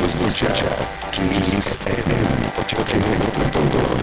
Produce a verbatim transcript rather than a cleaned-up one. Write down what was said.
escuchar Kiss F M ochenta y nueve punto dos.